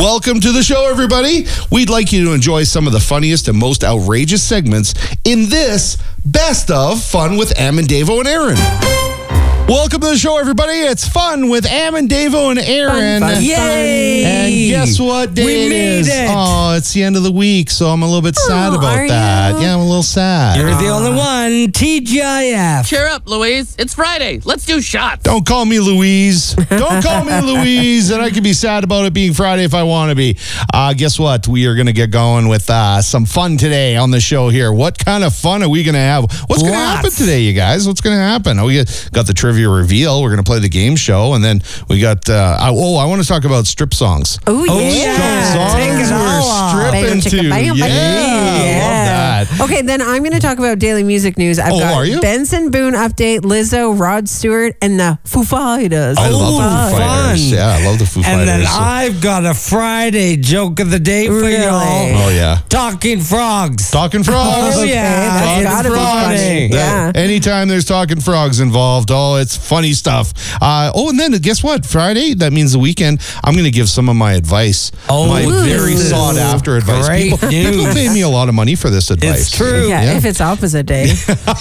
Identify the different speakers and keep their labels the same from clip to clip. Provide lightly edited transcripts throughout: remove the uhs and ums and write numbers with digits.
Speaker 1: Welcome to the show, everybody. We'd like you to enjoy some of the funniest and most outrageous segments in this Best of Fun with Am and Davo and Aaron. Welcome to the show, everybody. It's Fun with Am and Davo and Aaron.
Speaker 2: Fun. Yay!
Speaker 1: And guess what day
Speaker 2: We
Speaker 1: it
Speaker 2: made
Speaker 1: is?
Speaker 2: it.
Speaker 1: Oh, it's the end of the week, so I'm a little bit sad about
Speaker 3: are
Speaker 1: that.
Speaker 3: you?
Speaker 1: Yeah, I'm a little sad.
Speaker 2: You're the only one. TGIF.
Speaker 4: Cheer up, Louise. It's Friday. Let's do shots.
Speaker 1: Don't call me Louise. Don't call me Louise. And I can be sad about it being Friday if I want to be. Guess what? We are going to get going with some fun today on the show here. What kind of fun are we going to have? What's going to happen
Speaker 2: Lots.
Speaker 1: today, you guys? What's going to happen? We got the trivia reveal. We're going to play the game show. And then we got, I want to talk about strip songs.
Speaker 3: Oh, yeah.
Speaker 1: Songs
Speaker 2: Take it
Speaker 1: we're
Speaker 2: all off.
Speaker 1: stripping
Speaker 3: Bam, chicka,
Speaker 1: to.
Speaker 3: bam,
Speaker 1: Yeah,
Speaker 3: bam.
Speaker 1: love that.
Speaker 3: Okay, then I'm going to talk about daily music news. I've got
Speaker 1: are you?
Speaker 3: Benson Boone update, Lizzo, Rod Stewart, and the Foo Fighters.
Speaker 1: I love the Foo Fighters.
Speaker 2: fun.
Speaker 1: Yeah, I love the Foo Fighters.
Speaker 2: And then I've got a Friday joke of the day for
Speaker 3: Really?
Speaker 2: y'all.
Speaker 1: Oh, yeah.
Speaker 2: Talking frogs.
Speaker 1: Talking frogs.
Speaker 2: Oh, yeah.
Speaker 3: that's
Speaker 2: It's
Speaker 3: gotta be
Speaker 2: funny.
Speaker 3: funny.
Speaker 1: That-
Speaker 3: Yeah.
Speaker 1: Anytime there's talking frogs involved, it's funny stuff. And then guess what? Friday, that means the weekend. I'm going to give some of my advice.
Speaker 2: Oh,
Speaker 1: my very
Speaker 2: this is
Speaker 1: sought after advice.
Speaker 2: great
Speaker 1: People
Speaker 2: news.
Speaker 1: pay me a lot of money for this advice.
Speaker 2: It's true.
Speaker 3: Yeah, if it's opposite day.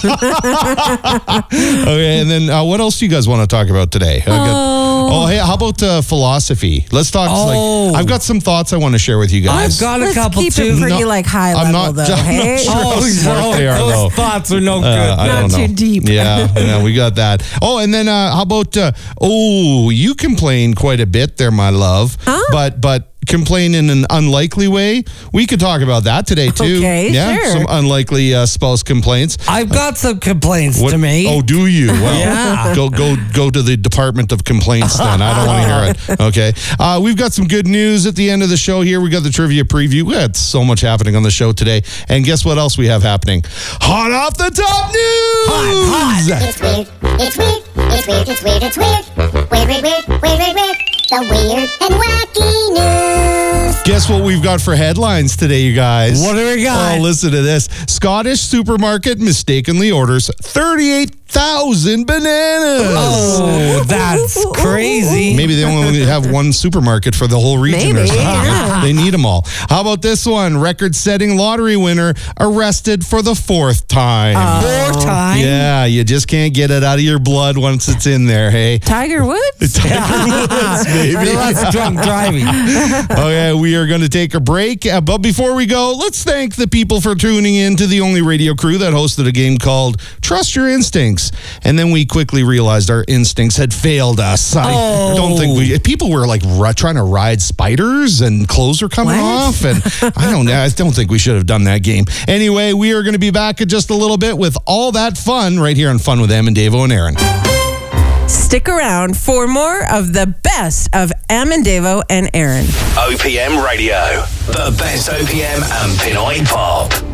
Speaker 1: Okay, and then what else do you guys want to talk about today? Hey, how about philosophy? Let's talk.
Speaker 2: Oh.
Speaker 1: I've got some thoughts I want to share with you guys.
Speaker 2: I've got a
Speaker 3: Let's
Speaker 2: couple
Speaker 3: keep
Speaker 2: too.
Speaker 3: it pretty
Speaker 1: No,
Speaker 3: high
Speaker 1: I'm
Speaker 3: level,
Speaker 1: not-
Speaker 3: though.
Speaker 1: I'm not
Speaker 3: Hey?
Speaker 1: sure.
Speaker 2: Oh,
Speaker 1: How smart they are,
Speaker 2: those
Speaker 1: though.
Speaker 2: thoughts are no good.
Speaker 1: I
Speaker 3: Not
Speaker 1: don't know.
Speaker 3: too deep.
Speaker 1: Yeah, we got that. Oh, and then how about? You complain quite a bit there, my love.
Speaker 3: Huh?
Speaker 1: But complain in an unlikely way. We could talk about that today too.
Speaker 3: Okay,
Speaker 1: yeah,
Speaker 3: sure.
Speaker 1: some unlikely spouse complaints.
Speaker 2: I've got some complaints to me.
Speaker 1: Oh, do you? Well,
Speaker 2: Yeah.
Speaker 1: go to the Department of Complaints then. I don't want to hear it. Okay. We've got some good news at the end of the show here. We got the trivia preview. We had so much happening on the show today. And guess what else we have happening? Hot off the top news!
Speaker 5: It's weird. It's weird. It's weird. It's weird. It's weird. Weird, weird, weird, weird, weird, weird. The weird and wacky news.
Speaker 1: Guess what we've got for headlines today, you guys?
Speaker 2: What do we got?
Speaker 1: Oh, listen to this. Scottish supermarket mistakenly orders 38,000 bananas.
Speaker 2: Oh, that's crazy.
Speaker 1: Maybe they only have one supermarket for the whole region or
Speaker 3: Maybe,
Speaker 1: something.
Speaker 3: yeah.
Speaker 1: They need them all. How about this one? Record-setting lottery winner arrested for the fourth time.
Speaker 2: More time.
Speaker 1: Yeah, you just can't get it out of your blood once it's in there, hey?
Speaker 3: Tiger Woods?
Speaker 1: Maybe.
Speaker 2: That's drunk driving.
Speaker 1: Okay, we are going to take a break. But before we go, let's thank the people for tuning in to the only radio crew that hosted a game called Trust Your Instincts. And then we quickly realized our instincts had failed us. I don't think people were like trying to ride spiders and clothes were coming
Speaker 3: What?
Speaker 1: off. And I don't think we should have done that game. Anyway, we are going to be back in just a little bit with all that fun right here on Fun with Am and Davo and Aaron.
Speaker 3: Stick around for more of the best of Am and Davo and Aaron.
Speaker 6: OPM Radio. The best OPM and Pinoy Pop.